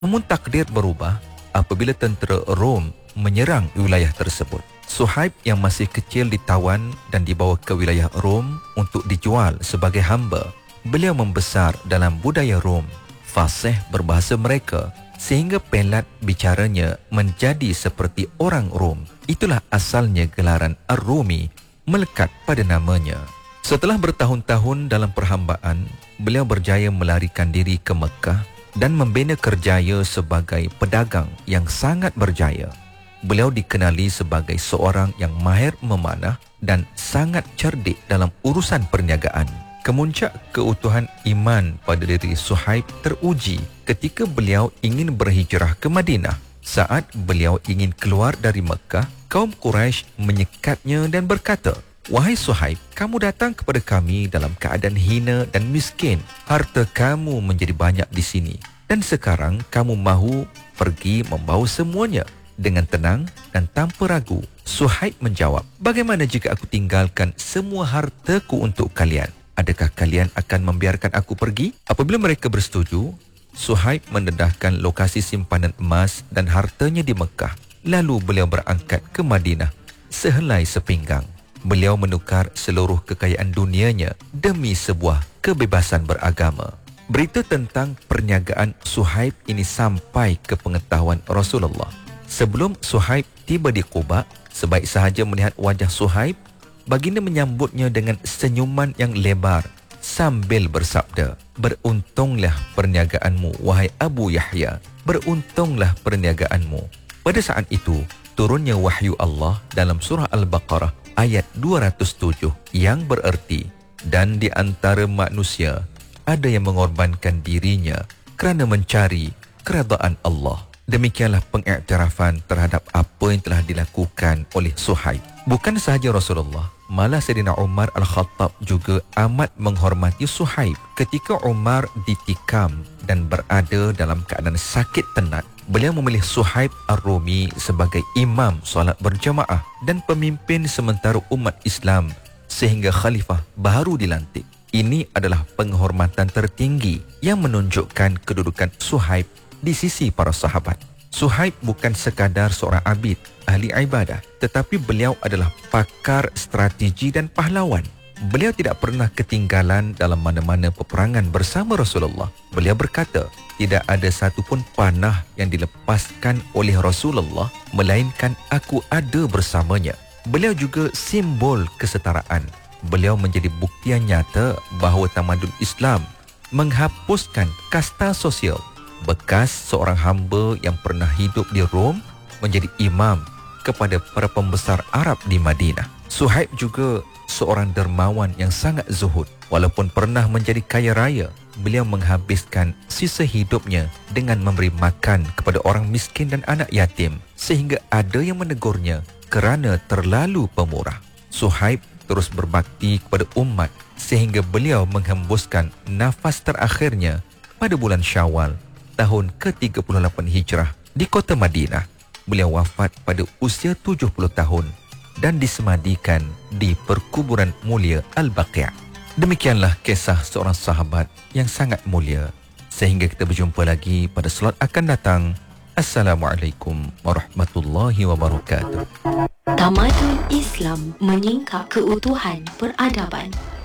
Namun takdir berubah apabila tentera Rom menyerang wilayah tersebut. Suhaib yang masih kecil ditawan dan dibawa ke wilayah Rom untuk dijual sebagai hamba. Beliau membesar dalam budaya Rom, fasih berbahasa mereka sehingga pelat bicaranya menjadi seperti orang Rom. Itulah asalnya gelaran Ar-Rumi melekat pada namanya. Setelah bertahun-tahun dalam perhambaan, beliau berjaya melarikan diri ke Mekah dan membina kerjaya sebagai pedagang yang sangat berjaya. Beliau dikenali sebagai seorang yang mahir memanah dan sangat cerdik dalam urusan perniagaan. Kemuncak keutuhan iman pada diri Suhaib teruji ketika beliau ingin berhijrah ke Madinah. Saat beliau ingin keluar dari Mekah, kaum Quraisy menyekatnya dan berkata, "Wahai Suhaib, kamu datang kepada kami dalam keadaan hina dan miskin. Harta kamu menjadi banyak di sini. Dan sekarang kamu mahu pergi membawa semuanya." Dengan tenang dan tanpa ragu, Suhaib menjawab, "Bagaimana jika aku tinggalkan semua hartaku untuk kalian? Adakah kalian akan membiarkan aku pergi?" Apabila mereka bersetuju, Suhaib mendedahkan lokasi simpanan emas dan hartanya di Mekah. Lalu beliau berangkat ke Madinah sehelai sepinggang. Beliau menukar seluruh kekayaan dunianya demi sebuah kebebasan beragama. Berita tentang perniagaan Suhaib ini sampai ke pengetahuan Rasulullah. Sebelum Suhaib tiba di Quba, sebaik sahaja melihat wajah Suhaib, baginda menyambutnya dengan senyuman yang lebar sambil bersabda, "Beruntunglah perniagaanmu, wahai Abu Yahya. Beruntunglah perniagaanmu." Pada saat itu, turunnya wahyu Allah dalam surah Al-Baqarah ayat 207 yang bererti, "Dan di antara manusia ada yang mengorbankan dirinya kerana mencari keredaan Allah." Demikianlah pengiktirafan terhadap apa yang telah dilakukan oleh Suhaib. Bukan sahaja Rasulullah, malah Sayyidina Umar Al-Khattab juga amat menghormati Suhaib. Ketika Umar ditikam dan berada dalam keadaan sakit tenat, beliau memilih Suhaib Ar-Rumi sebagai imam solat berjamaah dan pemimpin sementara umat Islam sehingga khalifah baru dilantik. Ini adalah penghormatan tertinggi yang menunjukkan kedudukan Suhaib di sisi para sahabat. Suhaib bukan sekadar seorang abid, ahli ibadah, tetapi beliau adalah pakar strategi dan pahlawan. Beliau tidak pernah ketinggalan dalam mana-mana peperangan bersama Rasulullah. Beliau berkata, "Tidak ada satu pun panah yang dilepaskan oleh Rasulullah melainkan aku ada bersamanya." Beliau juga simbol kesetaraan. Beliau menjadi buktian nyata bahawa tamadun Islam menghapuskan kasta sosial. Bekas seorang hamba yang pernah hidup di Rom menjadi imam kepada para pembesar Arab di Madinah. Suhaib juga seorang dermawan yang sangat zuhud. Walaupun pernah menjadi kaya raya, beliau menghabiskan sisa hidupnya dengan memberi makan kepada orang miskin dan anak yatim, sehingga ada yang menegurnya kerana terlalu pemurah. Suhaib terus berbakti kepada umat sehingga beliau menghembuskan nafas terakhirnya pada bulan Syawal tahun ke-38 Hijrah di kota Madinah. Beliau wafat pada usia 70 tahun dan disemadikan di perkuburan mulia Al-Baqi'. Demikianlah kisah seorang sahabat yang sangat mulia. Sehingga kita berjumpa lagi pada slot akan datang. Assalamualaikum warahmatullahi wabarakatuh. Tamadun Islam menyingkap keutuhan peradaban.